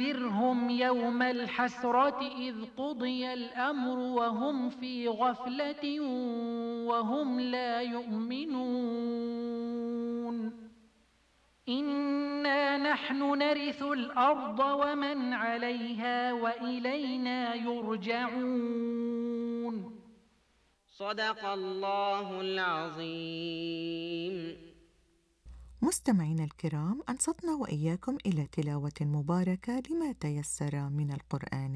وأنذرهم يوم الحسرة إذ قضي الأمر وهم في غفلة وهم لا يؤمنون إنا نحن نرث الأرض ومن عليها وإلينا يرجعون. صدق الله العظيم. مستمعينا الكرام، أنصتنا وإياكم إلى تلاوة مباركة لما تيسر من القرآن